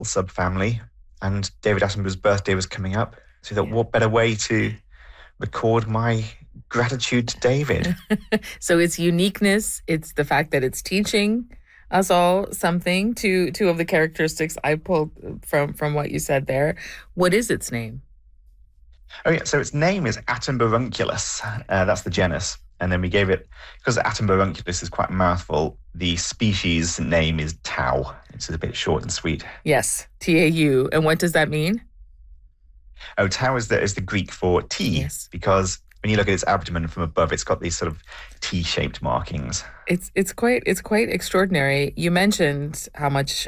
subfamily, and David Attenborough's birthday was coming up. So we thought, Yeah. what better way to record my gratitude to David? So its uniqueness, it's the fact that it's teaching us all something. Two of the characteristics I pulled from what you said there. What is its name? Oh yeah, so its name is Attenborunculus. That's the genus. And then we gave it, because Attenborunculus is quite a mouthful, the species name is Tau. It's a bit short and sweet. Yes, TAU. And what does that mean? Oh, Tau is the Greek for T, Yes. because when you look at its abdomen from above, it's got these sort of T-shaped markings. It's quite extraordinary. You mentioned how much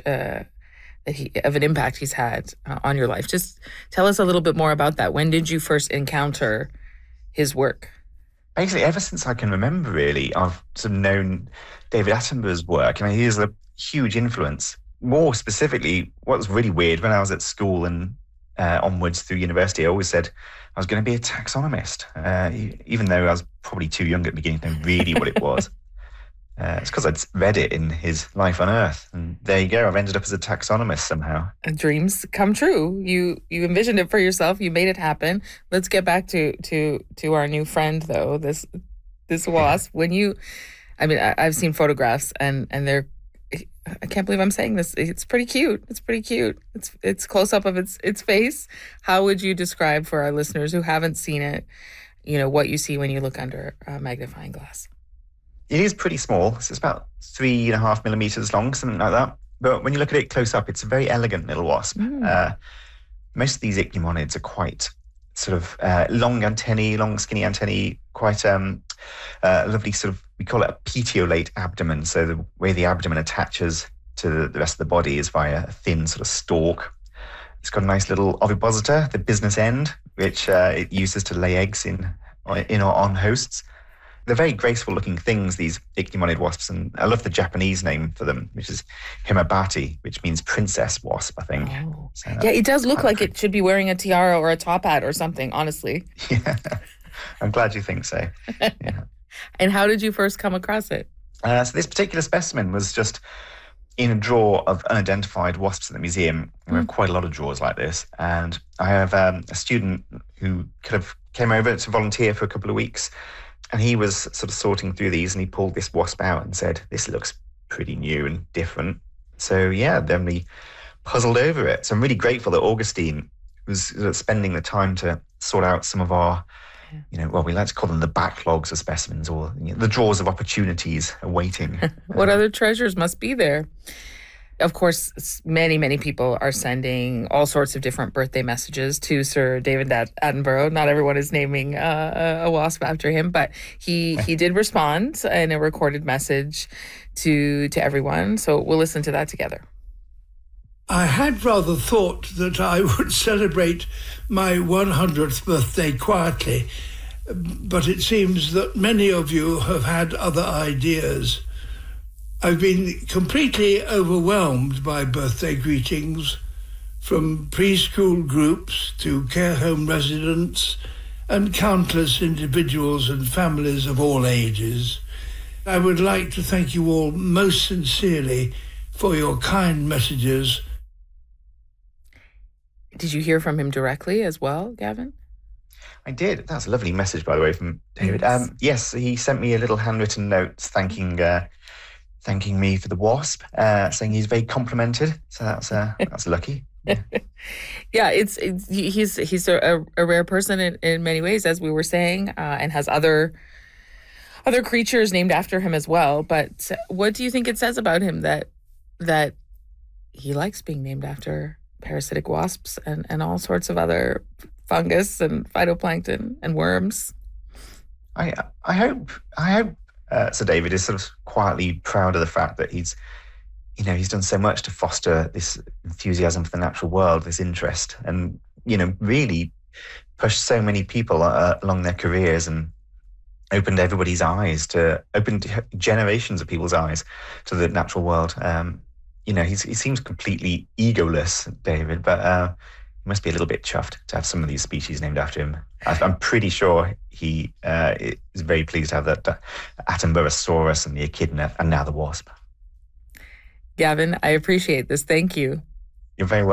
of an impact he's had on your life. Just tell us a little bit more about that. When did you first encounter his work? Basically, ever since I can remember, really, I've sort of known David Attenborough's work. I mean, he is a huge influence. More specifically, what was really weird, when I was at school and onwards through university, I always said I was going to be a taxonomist, even though I was probably too young at the beginning to know really what it was. It's because I'd read it in his Life on Earth, and there you go. I've ended up as a taxonomist somehow. Dreams come true. You envisioned it for yourself. You made it happen. Let's get back to our new friend, though. This wasp. I've seen photographs, and they're. I can't believe I'm saying this. It's pretty cute. It's pretty cute. It's close up of its face. How would you describe for our listeners who haven't seen it? What you see when you look under a magnifying glass. It is pretty small. So it's about 3.5 millimeters long, something like that. But when you look at it close up, it's a very elegant little wasp. Most of these ichneumonids are quite sort of long skinny antennae, quite lovely sort of, we call it a petiolate abdomen. So the way the abdomen attaches to the rest of the body is via a thin sort of stalk. It's got a nice little ovipositor, the business end, which it uses to lay eggs in or on hosts. They're very graceful looking things, these ichneumoniid wasps, and I love the Japanese name for them, which is Himabati, which means princess wasp, I think. Oh. So Yeah, it does look like it should be wearing a tiara or a top hat or something, honestly. Yeah, I'm glad you think so. Yeah. And how did you first come across it? So this particular specimen was just in a drawer of unidentified wasps at the museum. We have quite a lot of drawers like this, and I have a student who kind of came over to volunteer for a couple of weeks. And he was sort of sorting through these, and he pulled this wasp out and said, "This looks pretty new and different." So yeah, then we puzzled over it. So I'm really grateful that Augustine was spending the time to sort out some of our, we like to call them the backlogs of specimens, or the drawers of opportunities awaiting. What other treasures must be there? Of course, many, many people are sending all sorts of different birthday messages to Sir David Attenborough. Not everyone is naming a wasp after him, but he did respond in a recorded message to everyone. So we'll listen to that together. I had rather thought that I would celebrate my 100th birthday quietly, but it seems that many of you have had other ideas. I've been completely overwhelmed by birthday greetings, from preschool groups to care home residents and countless individuals and families of all ages. I would like to thank you all most sincerely for your kind messages. Did you hear from him directly as well, Gavin? I did. That's a lovely message, by the way, from David. Yes, he sent me a little handwritten note thanking me for the wasp, saying he's very complimented. So that's lucky. Yeah, he's a rare person in many ways, as we were saying, and has other creatures named after him as well. But what do you think it says about him that he likes being named after parasitic wasps and all sorts of other fungus and phytoplankton and worms? I hope Sir David is sort of quietly proud of the fact that he's done so much to foster this enthusiasm for the natural world, this interest, and really pushed so many people along their careers and opened generations of people's eyes to the natural world. He seems completely egoless, David, but he must be a little bit chuffed to have some of these species named after him. I'm pretty sure he is very pleased to have that Attenboroughsaurus and the echidna and now the wasp. Gavin, I appreciate this. Thank you. You're very